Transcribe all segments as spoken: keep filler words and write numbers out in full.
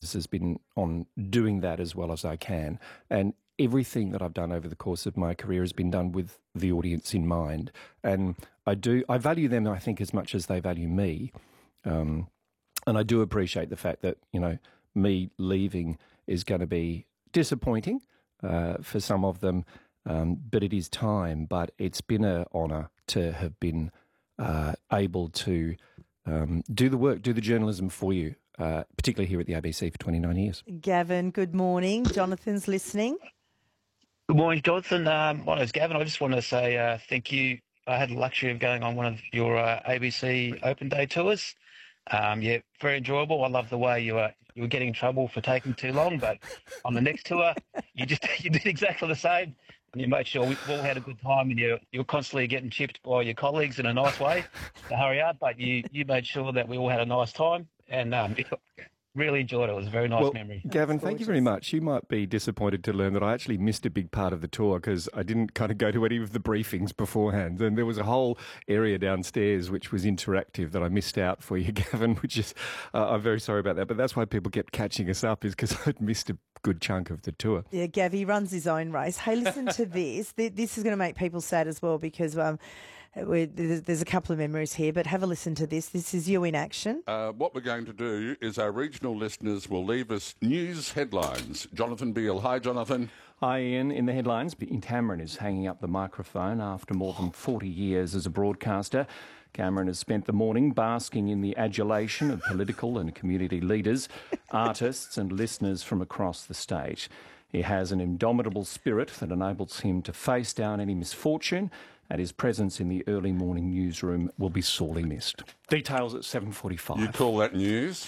focus has been on doing that as well as I can. And everything that I've done over the course of my career has been done with the audience in mind. And I do, I value them, I think, as much as they value me. Um, and I do appreciate the fact that, you know, me leaving is going to be disappointing uh, for some of them, um, but it is time. But it's been an honour to have been uh, able to um, do the work, do the journalism for you, uh, particularly here at the A B C for twenty-nine years. Gavin, good morning. Jonathan's listening. Good morning, Jonathan. Um, my name's Gavin. I just want to say uh, thank you. I had the luxury of going on one of your uh, A B C Open Day tours. Um, yeah, very enjoyable. I love the way you were you were getting in trouble for taking too long, but on the next tour, you just you did exactly the same. And you made sure we all had a good time, and you you were constantly getting chipped by your colleagues in a nice way to hurry up, but you you made sure that we all had a nice time, and um, really enjoyed it. It was a very nice well, memory. Gavin, thank you very much. You might be disappointed to learn that I actually missed a big part of the tour because I didn't kind of go to any of the briefings beforehand. And there was a whole area downstairs which was interactive that I missed out for you, Gavin, which is, uh, I'm very sorry about that. But that's why people kept catching us up, is because I'd missed a good chunk of the tour. Yeah, Gavi runs his own race. Hey, listen to this. This is going to make people sad as well because um, we're, there's a couple of memories here, but have a listen to this. This is you in action. Uh, what we're going to do is our regional listeners will leave us news headlines. Jonathan Beale. Hi, Jonathan. Hi, Ian. In the headlines, Cameron is hanging up the microphone after more than forty years as a broadcaster. Cameron has spent the morning basking in the adulation of political and community leaders, artists and listeners from across the state. He has an indomitable spirit that enables him to face down any misfortune, and his presence in the early morning newsroom will be sorely missed. Details at seven forty-five. You call that news?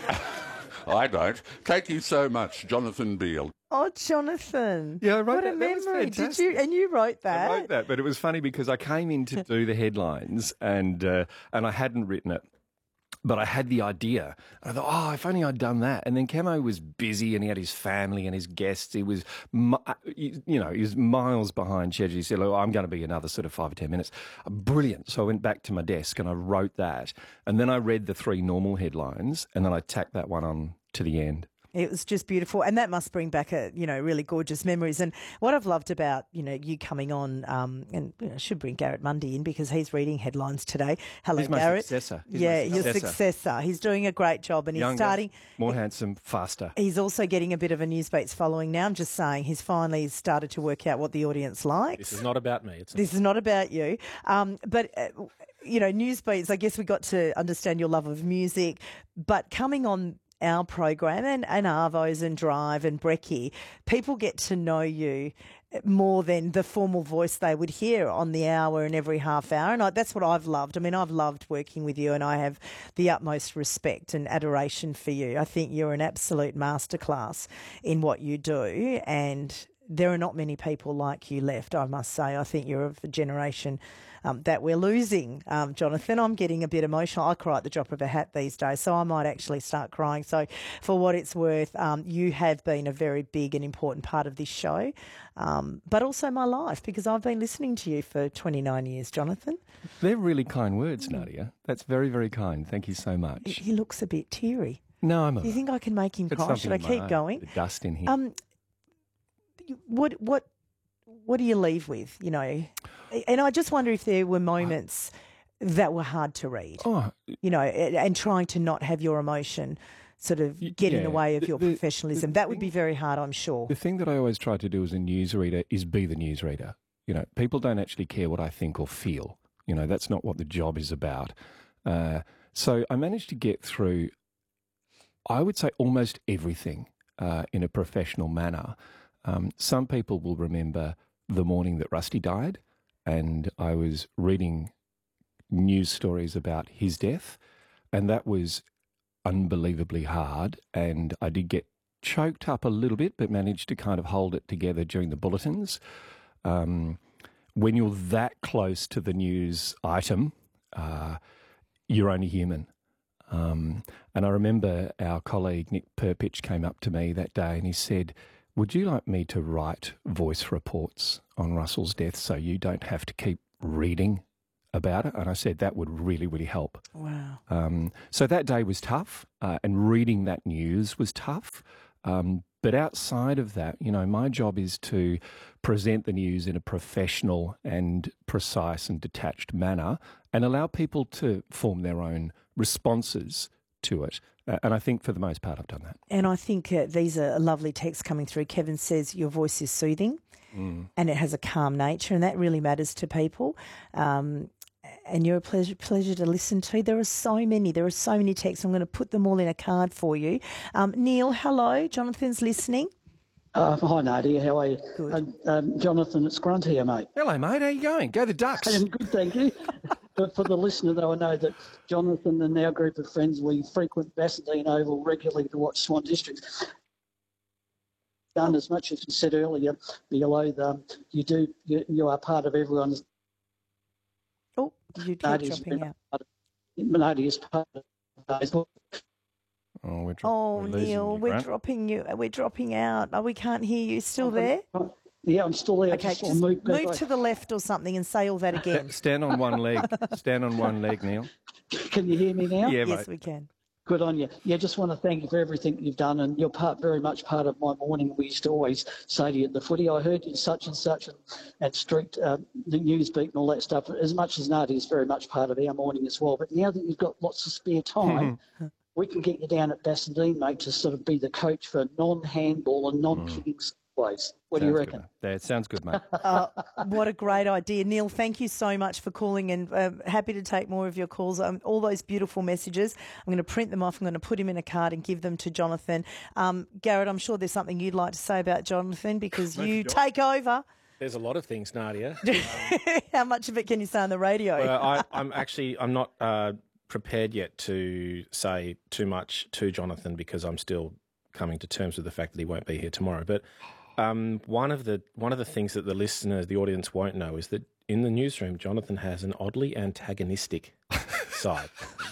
I don't. Thank you so much, Jonathan Beale. Oh, Jonathan. Yeah, I wrote what that. a That was memory. Did fantastic. you? And you wrote that? I wrote that, but it was funny because I came in to do the headlines and uh, and I hadn't written it. But I had the idea. I thought, oh, if only I'd done that. And then Camo was busy and he had his family and his guests. He was, you know, he was miles behind schedule. He said, oh, I'm going to be another sort of five or ten minutes. Brilliant. So I went back to my desk and I wrote that. And then I read the three normal headlines and then I tacked that one on to the end. It was just beautiful, and that must bring back a you know really gorgeous memories. And what I've loved about you know you coming on, um, and you know, I should bring Garrett Mundy in because he's reading headlines today. Hello, he's my Garrett. Successor. He's yeah, my your successor. successor. He's doing a great job, and he's Younger, starting more handsome, faster. He's also getting a bit of a Newsbeats following now. I'm just saying, he's finally started to work out what the audience likes. This is not about me. It's This is not about you. Um, but, uh, you know, Newsbeats, I guess we got to understand your love of music, but coming on our program and, and Arvos and Drive and Brekkie, people get to know you more than the formal voice they would hear on the hour and every half hour. And I, that's what I've loved. I mean, I've loved working with you and I have the utmost respect and adoration for you. I think you're an absolute masterclass in what you do, and there are not many people like you left, I must say. I think you're of a generation um, that we're losing. Um, Jonathan, I'm getting a bit emotional. I cry at the drop of a hat these days, so I might actually start crying. So for what it's worth, um, you have been a very big and important part of this show, um, but also my life, because I've been listening to you for twenty-nine years, Jonathan. They're really kind words, Nadia. That's very, very kind. Thank you so much. He looks a bit teary. No, I'm all Do you right. think I can make him Got cry? Should I something in keep my eye. going? The dust in here. Um, what what what do you leave with? You know, and I just wonder if there were moments that were hard to read. oh, You know, and, and trying to not have your emotion sort of Y- get in yeah. the way of The- your the- professionalism. the That would thing- be very hard, I'm sure. the thing that I always try to do as a newsreader is be the newsreader. You know, people don't actually care what I think or feel. You know, that's not what the job is about. Uh, so I managed to get through, I would say, almost everything uh, in a professional manner. Um, some people will remember the morning that Rusty died, and I was reading news stories about his death, and that was unbelievably hard, and I did get choked up a little bit, but managed to kind of hold it together during the bulletins. Um, when you're that close to the news item, uh, you're only human. Um, and I remember our colleague Nick Perpich came up to me that day and he said, would you like me to write voice reports on Russell's death so you don't have to keep reading about it. And I said that would really, really help. Wow. Um, so that day was tough, uh, and reading that news was tough. Um, but outside of that, you know, my job is to present the news in a professional and precise and detached manner and allow people to form their own responses to it. Uh, and I think for the most part I've done that. And I think uh, these are lovely texts coming through. Kevin says your voice is soothing mm. and it has a calm nature, and that really matters to people. Um, and you're a pleasure, pleasure to listen to. There are so many. There are so many texts. I'm going to put them all in a card for you. Um, Neil, hello. Jonathan's listening. Uh, hi, Nadia. How are you? Good. Uh, um, Jonathan, it's Grunt here, mate. Hello, mate. How you going? Go the Ducks. I'm good, thank you. But for the listener, though, I know that Jonathan and our group of friends, we frequent Bassendean Oval regularly to watch Swan District. Done as much as you said earlier, below the, you do, you, you are part of everyone's. Oh, you keep dropping out. Nadia's part of those. Oh, we're dro- oh we're Neil, you, we're Grant. dropping you. We're dropping out. Oh, we can't hear you. Still there? Yeah, I'm still there. Okay, just just move, move to the left or something and say all that again. Stand on one leg. Stand on one leg, Neil. Can you hear me now? Yeah, Yes, mate. we can. Good on you. Yeah, just want to thank you for everything you've done, and you're part, very much part of my morning. We used to always say to you at the footy, I heard you such and such, and, and street, uh, the news beat and all that stuff. As much as Nadia is very much part of our morning as well. But now that you've got lots of spare time, we can get you down at Bassendean, mate, to sort of be the coach for non-handball and non-kicking ways. What Sounds do you good, reckon? mate. That sounds good, mate. Uh, what a great idea. Neil, thank you so much for calling, and uh, happy to take more of your calls. Um, all those beautiful messages, I'm going to print them off. I'm going to put them in a card and give them to Jonathan. Um, Garrett, I'm sure there's something you'd like to say about Jonathan because you take over. There's a lot of things, Nadia. How much of it can you say on the radio? Well, I, I'm actually I'm not uh, prepared yet to say too much to Jonathan because I'm still coming to terms with the fact that he won't be here tomorrow. But um, one of the one of the things that the listeners, the audience, won't know is that in the newsroom, Jonathan has an oddly antagonistic side.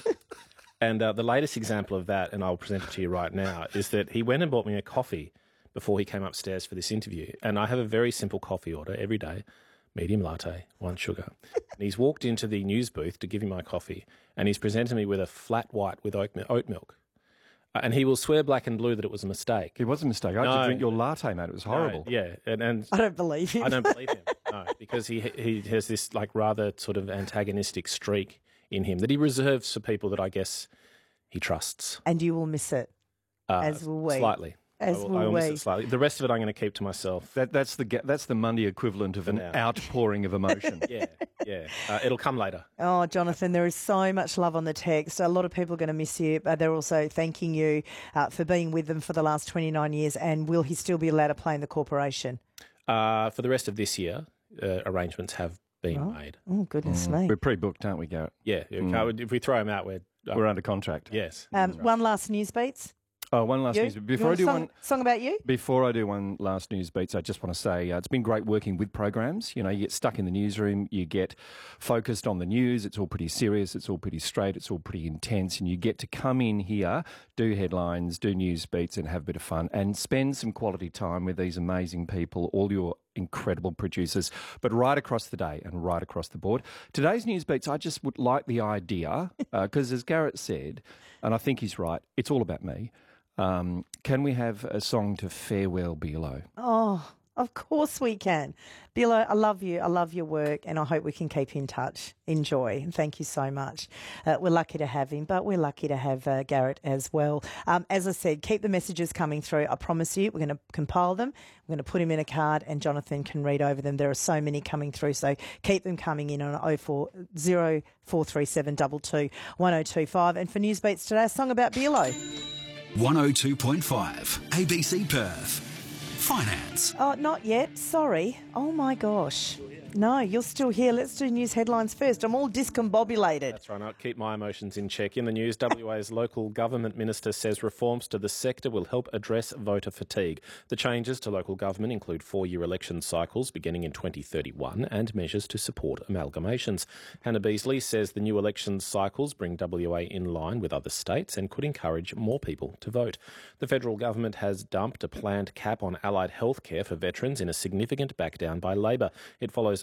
And uh, the latest example of that, and I'll present it to you right now, is that he went and bought me a coffee before he came upstairs for this interview. And I have a very simple coffee order every day, medium latte, one sugar. And he's walked into the news booth to give me my coffee, and he's presented me with a flat white with oat oat milk. Uh, and he will swear black and blue that it was a mistake. It was a mistake. I had No. to drink your latte, mate. It was horrible. No, yeah, and, and I don't believe him. I don't believe him. No, because he he has this like rather sort of antagonistic streak in him that he reserves for people that I guess he trusts. And you will miss it, Uh, as will we. Slightly. As I will, will I will miss we. it slightly. The rest of it I'm going to keep to myself. That, that's the ga- that's the Monday equivalent of an now. outpouring of emotion. Yeah, yeah. Uh, it'll come later. Oh, Jonathan, there is so much love on the text. A lot of people are going to miss you. But they're also thanking you uh, for being with them for the last twenty-nine years. And will he still be allowed to play in the corporation? Uh, for the rest of this year, uh, arrangements have been Oh. made. Oh, goodness me. We're pre-booked, aren't we, Garrett? Yeah, if we throw him out, we're uh, We're under contract. yes. Um, one last news beats. Oh, one last You? news. You Before I want a do song, one, song about you? Before I do one last news beats, I just want to say uh, it's been great working with programs. You know, you get stuck in the newsroom, you get focused on the news. It's all pretty serious. It's all pretty straight. It's all pretty intense. And you get to come in here, do headlines, do news beats and have a bit of fun and spend some quality time with these amazing people, all your incredible producers, but right across the day and right across the board. Today's news beats, I just would like the idea, because uh, as Garrett said, and I think he's right, it's all about me. Um, can we have a song to farewell Bilo? Oh, of course we can. Bilo, I love you. I love your work, and I hope we can keep in touch. Enjoy. And thank you so much. Uh, we're lucky to have him, but we're lucky to have uh, Garrett as well. Um, as I said, keep the messages coming through. I promise you, we're going to compile them. We're going to put them in a card, and Jonathan can read over them. There are so many coming through, so keep them coming in on oh four oh four three seven two two one oh two five. And for Newsbeats today, a song about Bilo. one oh two point five A B C Perth. Finance. Oh, not yet. Sorry. Oh, my gosh. No, you're still here. Let's do news headlines first. I'm all discombobulated. That's right. I'll keep my emotions in check. In the news, W A's local government minister says reforms to the sector will help address voter fatigue. The changes to local government include four-year election cycles beginning in twenty thirty-one and measures to support amalgamations. Hannah Beasley says the new election cycles bring W A in line with other states and could encourage more people to vote. The federal government has dumped a planned cap on allied health care for veterans in a significant backdown by Labor. It follows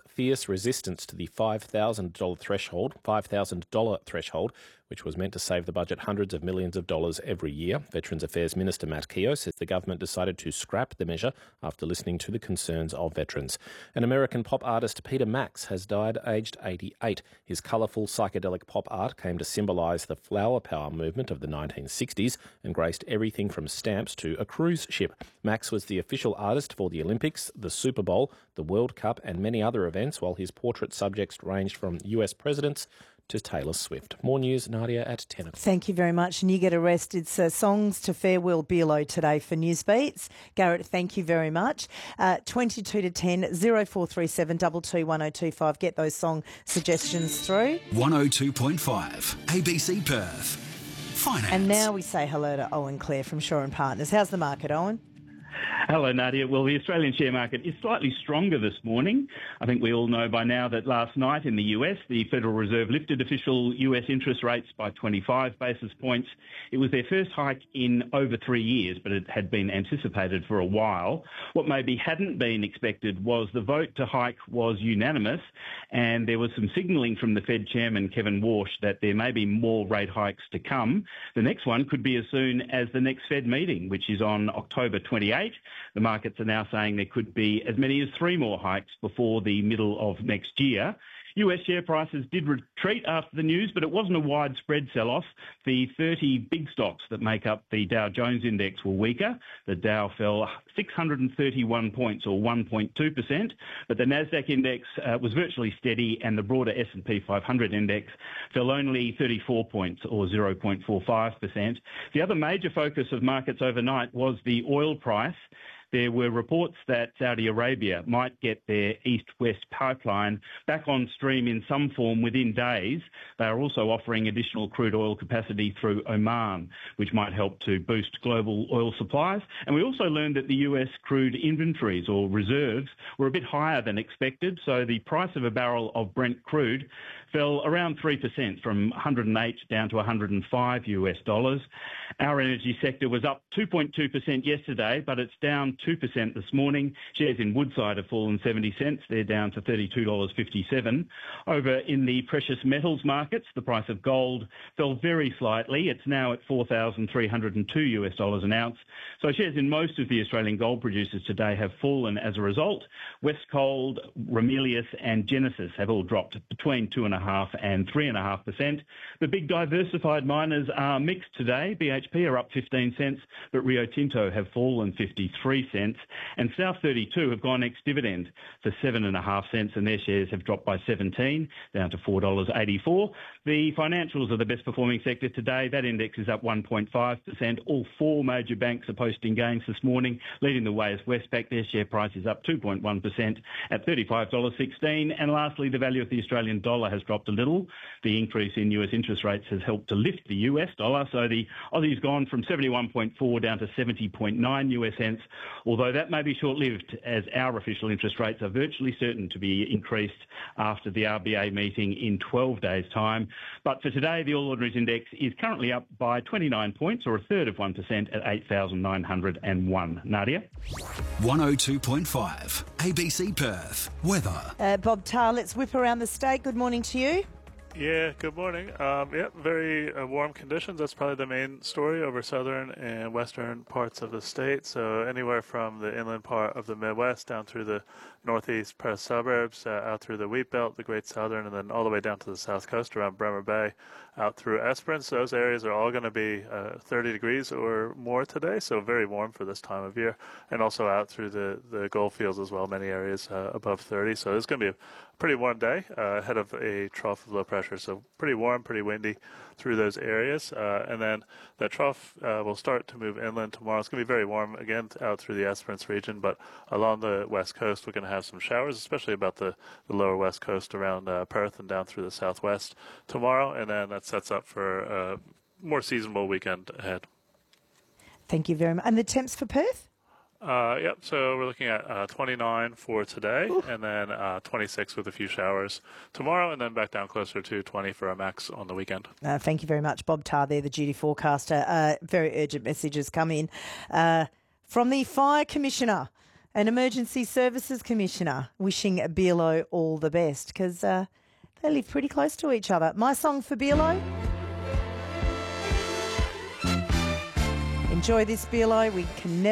fierce resistance to the five thousand dollars threshold, five thousand dollars threshold, which was meant to save the budget hundreds of millions of dollars every year. Veterans Affairs Minister Matt Keogh says the government decided to scrap the measure after listening to the concerns of veterans. And American pop artist Peter Max has died aged eighty-eight. His colourful psychedelic pop art came to symbolise the flower power movement of the nineteen sixties and graced everything from stamps to a cruise ship. Max was the official artist for the Olympics, the Super Bowl, the World Cup and many other events, while his portrait subjects ranged from U S presidents to Taylor Swift. More news, Nadia, at ten o'clock. Thank you very much. And you get arrested. It's uh, songs to farewell Bealo today for Newsbeats. Garrett, thank you very much. Uh, twenty-two to ten, oh four three seven, two two one oh two five. Get those song suggestions through. one oh two point five, A B C Perth. Finance. And now we say hello to Owen Clare from Shaw and Partners. How's the market, Owen? Hello, Nadia. Well, the Australian share market is slightly stronger this morning. I think we all know by now that last night in the U S, the Federal Reserve lifted official U S interest rates by twenty-five basis points. It was their first hike in over three years, but it had been anticipated for a while. What maybe hadn't been expected was the vote to hike was unanimous, and there was some signalling from the Fed chairman, Kevin Warsh, that there may be more rate hikes to come. The next one could be as soon as the next Fed meeting, which is on October twenty-eighth. The markets are now saying there could be as many as three more hikes before the middle of next year. U S share prices did retreat after the news, but it wasn't a widespread sell-off. The thirty big stocks that make up the Dow Jones Index were weaker. The Dow fell six hundred thirty-one points, or one point two percent, but the Nasdaq Index uh, was virtually steady, and the broader S and P five hundred Index fell only thirty-four points, or zero point four five percent. The other major focus of markets overnight was the oil price. There were reports that Saudi Arabia might get their east-west pipeline back on stream in some form within days. They are also offering additional crude oil capacity through Oman, which might help to boost global oil supplies. And we also learned that the U S crude inventories, or reserves, were a bit higher than expected, so the price of a barrel of Brent crude fell around three percent, from one hundred eight down to one hundred five U S dollars. Our energy sector was up two point two percent yesterday, but it's down two percent this morning. Shares in Woodside have fallen seventy cents. They're down to thirty-two dollars fifty-seven. Over in the precious metals markets, the price of gold fell very slightly. It's now at four thousand three hundred two U S dollars an ounce. So shares in most of the Australian gold producers today have fallen as a result. Westgold, Ramelius and Genesis have all dropped between two and a half and three and a half percent. The big diversified miners are mixed today. B H P are up fifteen cents, but Rio Tinto have fallen fifty-three cents, and South thirty-two have gone ex-dividend for seven and a half cents, and their shares have dropped by seventeen, down to four dollars eighty-four. The financials are the best performing sector today. That index is up one point five percent. All four major banks are posting gains this morning. Leading the way is Westpac. Their share price is up two point one percent at thirty-five dollars sixteen. And lastly, the value of the Australian dollar has dropped a little. The increase in U S interest rates has helped to lift the U S dollar. So the Aussie's gone from seventy-one point four down to seventy point nine U S cents, although that may be short-lived, as our official interest rates are virtually certain to be increased after the R B A meeting in twelve days' time. But for today, the All Ordinaries Index is currently up by twenty-nine points, or a third of one percent, at eight thousand nine hundred one. Nadia? one oh two point five, A B C Perth. Weather. Uh, Bob Tarr, let's whip around the state. Good morning to you. Yeah, good morning. Um, yeah, very uh, warm conditions. That's probably the main story over southern and western parts of the state. So anywhere from the inland part of the Midwest down through the northeast Perth suburbs, uh, out through the Wheat Belt, the Great Southern, and then all the way down to the south coast around Bremer Bay, out through Esperance. Those areas are all going to be uh, thirty degrees or more today, so very warm for this time of year. And also out through the, the Goldfields as well, many areas uh, above thirty. So it's going to be a pretty warm day uh, ahead of a trough of low pressure. So pretty warm, pretty windy through those areas. Uh, and then that trough uh, will start to move inland tomorrow. It's going to be very warm again out through the Esperance region, but along the west coast we're going to have some showers, especially about the, the lower west coast around uh, Perth and down through the southwest tomorrow. And then that sets up for a more seasonable weekend ahead. Thank you very much. And the temps for Perth? Uh, yep, so we're looking at uh, twenty-nine for today, Ooh. and then uh, twenty-six with a few showers tomorrow, and then back down closer to twenty for a max on the weekend. Uh, thank you very much, Bob Tarr there, the duty forecaster. Uh, very urgent messages come in uh, from the Fire Commissioner. an Emergency Services Commissioner, wishing Bearlo all the best because uh, they live pretty close to each other. My song for Bearlo. Enjoy this, Bearlo. We can never